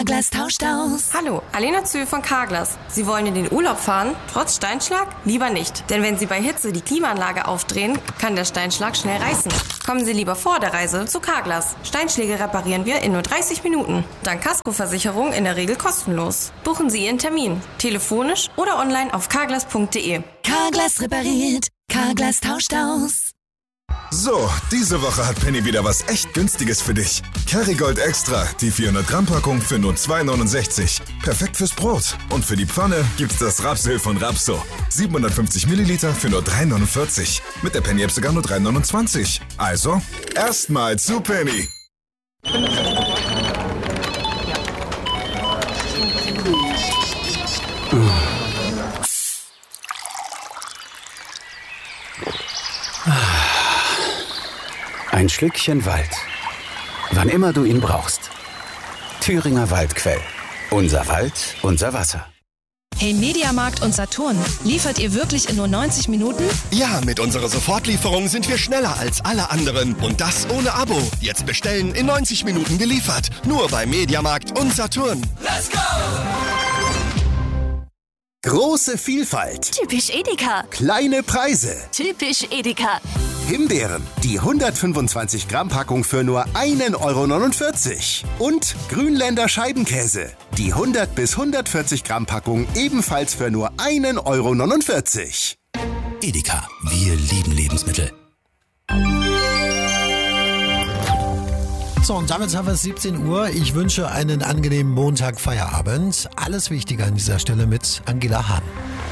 Carglass tauscht aus. Hallo, Alena Zöhl von Carglass. Sie wollen in den Urlaub fahren? Trotz Steinschlag? Lieber nicht. Denn wenn Sie bei Hitze die Klimaanlage aufdrehen, kann der Steinschlag schnell reißen. Kommen Sie lieber vor der Reise zu Carglass. Steinschläge reparieren wir in nur 30 Minuten. Dank Kaskoversicherung in der Regel kostenlos. Buchen Sie Ihren Termin. Telefonisch oder online auf carglass.de. Carglass repariert. Carglass tauscht aus. So, diese Woche hat Penny wieder was echt Günstiges für dich. Kerrygold Extra, die 400 Gramm Packung für nur 2,69. Perfekt fürs Brot. Und für die Pfanne gibt's das Rapsöl von Rapso. 750 Milliliter für nur 3,49. Mit der Penny-App sogar nur 3,29. Also, erstmal zu Penny. Ein Schlückchen Wald. Wann immer du ihn brauchst. Thüringer Waldquell. Unser Wald, unser Wasser. Hey Mediamarkt und Saturn, liefert ihr wirklich in nur 90 Minuten? Ja, mit unserer Sofortlieferung sind wir schneller als alle anderen. Und das ohne Abo. Jetzt bestellen, in 90 Minuten geliefert. Nur bei Mediamarkt und Saturn. Let's go! Große Vielfalt. Typisch Edeka. Kleine Preise. Typisch Edeka. Himbeeren, die 125 Gramm Packung für nur 1,49 €. Und Grünländer Scheibenkäse, die 100 bis 140 Gramm Packung ebenfalls für nur 1,49 €. Edeka, wir lieben Lebensmittel. So, und damit haben wir es 17 Uhr. Ich wünsche einen angenehmen Montag-Feierabend. Alles Wichtige an dieser Stelle mit Angela Hahn.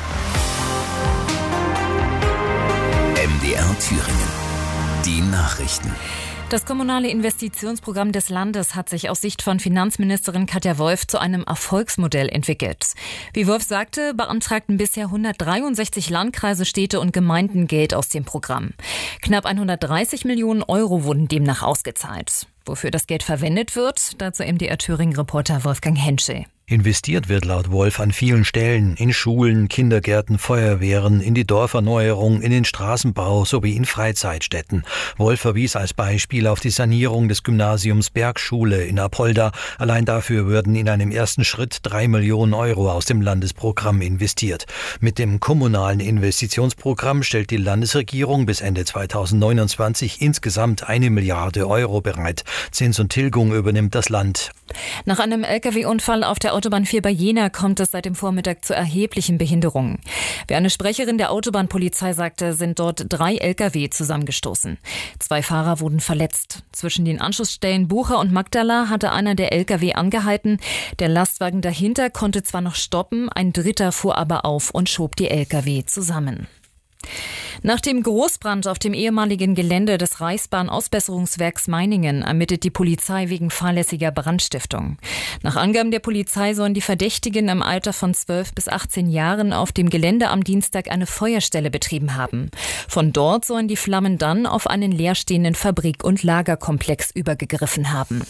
MDR Thüringen. Die Nachrichten. Das kommunale Investitionsprogramm des Landes hat sich aus Sicht von Finanzministerin Katja Wolf zu einem Erfolgsmodell entwickelt. Wie Wolf sagte, beantragten bisher 163 Landkreise, Städte und Gemeinden Geld aus dem Programm. Knapp 130 Millionen € wurden demnach ausgezahlt. Wofür das Geld verwendet wird, dazu MDR Thüringen-Reporter Wolfgang Henschel. Investiert wird laut Wolf an vielen Stellen, in Schulen, Kindergärten, Feuerwehren, in die Dorferneuerung, in den Straßenbau sowie in Freizeitstätten. Wolf verwies als Beispiel auf die Sanierung des Gymnasiums Bergschule in Apolda. Allein dafür würden in einem ersten Schritt 3 Millionen € aus dem Landesprogramm investiert. Mit dem kommunalen Investitionsprogramm stellt die Landesregierung bis Ende 2029 insgesamt 1 Milliarde € bereit. Zins und Tilgung übernimmt das Land. Nach einem Lkw-Unfall auf der Autobahn 4 bei Jena kommt es seit dem Vormittag zu erheblichen Behinderungen. Wie eine Sprecherin der Autobahnpolizei sagte, sind dort 3 Lkw zusammengestoßen. 2 Fahrer wurden verletzt. Zwischen den Anschlussstellen Bucher und Magdala hatte einer der Lkw angehalten. Der Lastwagen dahinter konnte zwar noch stoppen, ein dritter fuhr aber auf und schob die Lkw zusammen. Nach dem Großbrand auf dem ehemaligen Gelände des Reichsbahn-Ausbesserungswerks Meiningen ermittelt die Polizei wegen fahrlässiger Brandstiftung. Nach Angaben der Polizei sollen die Verdächtigen im Alter von 12 bis 18 Jahren auf dem Gelände am Dienstag eine Feuerstelle betrieben haben. Von dort sollen die Flammen dann auf einen leerstehenden Fabrik- und Lagerkomplex übergegriffen haben.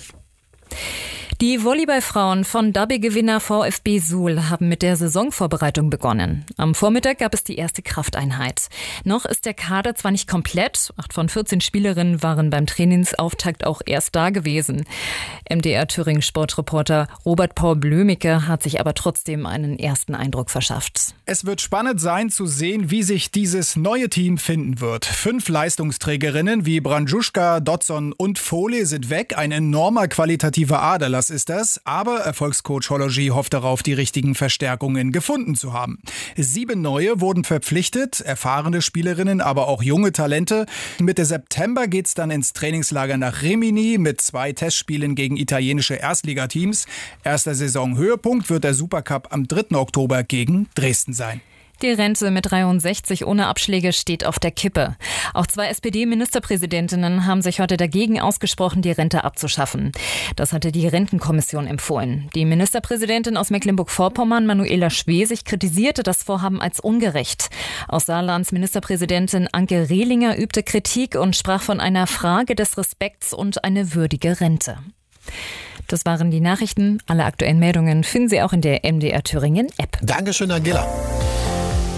Die Volleyballfrauen von Double-Gewinner VfB Suhl haben mit der Saisonvorbereitung begonnen. Am Vormittag gab es die erste Krafteinheit. Noch ist der Kader zwar nicht komplett, 8 von 14 Spielerinnen waren beim Trainingsauftakt auch erst da gewesen. MDR Thüringen Sportreporter Robert Paul Blömicke hat sich aber trotzdem einen ersten Eindruck verschafft. Es wird spannend sein zu sehen, wie sich dieses neue Team finden wird. 5 Leistungsträgerinnen wie Brandjuschka, Dodson und Fohle sind weg. Ein enormer qualitativer Aderlass ist das, aber Erfolgscoach Hollogy hofft darauf, die richtigen Verstärkungen gefunden zu haben. 7 neue wurden verpflichtet, erfahrene Spielerinnen, aber auch junge Talente. Mitte September geht's dann ins Trainingslager nach Rimini mit 2 Testspielen gegen italienische Erstligateams. Erster Saisonhöhepunkt wird der Supercup am 3. Oktober gegen Dresden sein. Die Rente mit 63 ohne Abschläge steht auf der Kippe. Auch 2 SPD-Ministerpräsidentinnen haben sich heute dagegen ausgesprochen, die Rente abzuschaffen. Das hatte die Rentenkommission empfohlen. Die Ministerpräsidentin aus Mecklenburg-Vorpommern, Manuela Schwesig, kritisierte das Vorhaben als ungerecht. Aus Saarlands Ministerpräsidentin Anke Rehlinger übte Kritik und sprach von einer Frage des Respekts und eine würdige Rente. Das waren die Nachrichten. Alle aktuellen Meldungen finden Sie auch in der MDR Thüringen App. Dankeschön, Angela.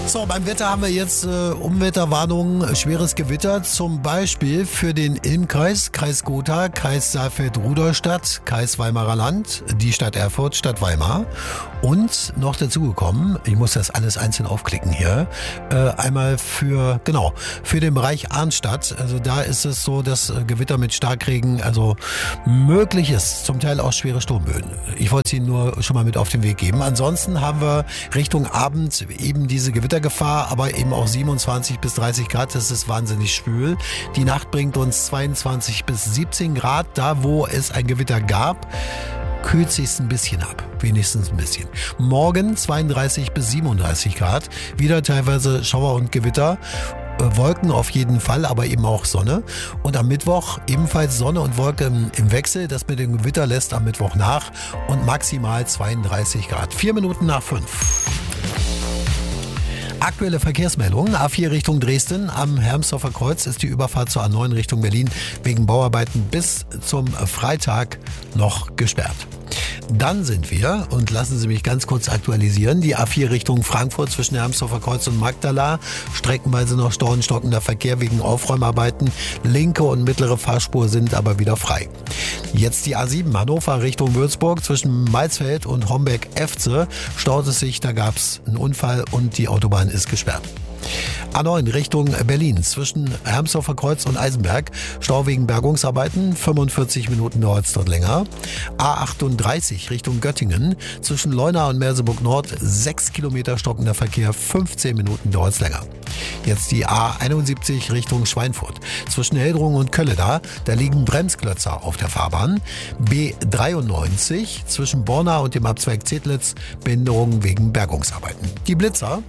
So, beim Wetter haben wir jetzt Unwetterwarnungen, schweres Gewitter, zum Beispiel für den Ilmkreis, Kreis Gotha, Kreis Saalfeld-Rudolstadt, Kreis Weimarer Land, die Stadt Erfurt, Stadt Weimar. Und noch dazugekommen, ich muss das alles einzeln aufklicken hier, einmal für den Bereich Arnstadt. Also da ist es so, dass Gewitter mit Starkregen also möglich ist, zum Teil auch schwere Sturmböen. Ich wollte es Ihnen nur schon mal mit auf den Weg geben. Ansonsten haben wir Richtung Abend eben diese Gewittergefahr, aber eben auch 27 bis 30 Grad, das ist wahnsinnig schwül. Die Nacht bringt uns 22 bis 17 Grad, da wo es ein Gewitter gab. Kühlt sich's ein bisschen ab, wenigstens ein bisschen. Morgen 32 bis 37 Grad, wieder teilweise Schauer und Gewitter. Wolken auf jeden Fall, aber eben auch Sonne. Und am Mittwoch ebenfalls Sonne und Wolke im Wechsel. Das mit dem Gewitter lässt am Mittwoch nach und maximal 32 Grad. 4 Minuten nach 5. Aktuelle Verkehrsmeldungen. A4 Richtung Dresden. Am Hermsdorfer Kreuz ist die Überfahrt zur A9 Richtung Berlin wegen Bauarbeiten bis zum Freitag noch gesperrt. Dann sind wir, und lassen Sie mich ganz kurz aktualisieren, die A4 Richtung Frankfurt zwischen Hermsdorfer Kreuz und Magdala. Streckenweise noch stockender Verkehr wegen Aufräumarbeiten. Linke und mittlere Fahrspur sind aber wieder frei. Jetzt die A7 Hannover Richtung Würzburg zwischen Maisfeld und Homberg-Efze. Staut es sich, da gab es einen Unfall und die Autobahn ist gesperrt. A9 Richtung Berlin zwischen Hermsdorfer Kreuz und Eisenberg. Stau wegen Bergungsarbeiten. 45 Minuten dauert es dort länger. A38 Richtung Göttingen zwischen Leuna und Merseburg Nord. 6 Kilometer stockender Verkehr. 15 Minuten dauert es länger. Jetzt die A71 Richtung Schweinfurt. Zwischen Heldrungen und Kölleda, da liegen Bremsklötzer auf der Fahrbahn. B93 zwischen Borna und dem Abzweig Zedlitz. Behinderungen wegen Bergungsarbeiten. Die Blitzer.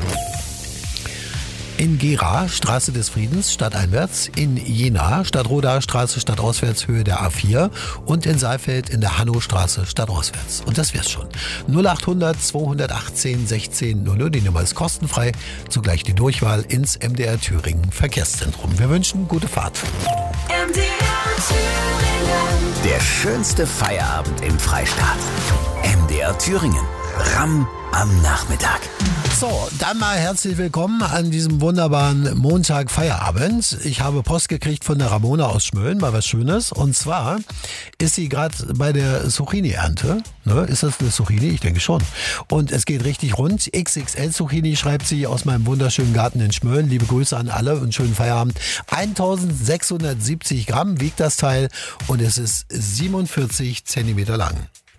In Gera, Straße des Friedens, stadteinwärts. In Jena, Stadtroda, Straße stadtauswärts, Höhe der A4. Und in Saalfeld in der Hannostraße, stadtauswärts. Und das wär's schon. 0800 218 16 00. Die Nummer ist kostenfrei. Zugleich die Durchwahl ins MDR Thüringen Verkehrszentrum. Wir wünschen gute Fahrt. MDR Thüringen. Der schönste Feierabend im Freistaat. MDR Thüringen. Ramm am Nachmittag. So, dann mal herzlich willkommen an diesem wunderbaren Montag Feierabend. Ich habe Post gekriegt von der Ramona aus Schmölln, mal was Schönes. Und zwar ist sie gerade bei der Zucchini-Ernte. Ne? Ist das eine Zucchini? Ich denke schon. Und es geht richtig rund. XXL Zucchini schreibt sie aus meinem wunderschönen Garten in Schmölln. Liebe Grüße an alle und schönen Feierabend. 1670 Gramm wiegt das Teil und es ist 47 Zentimeter lang.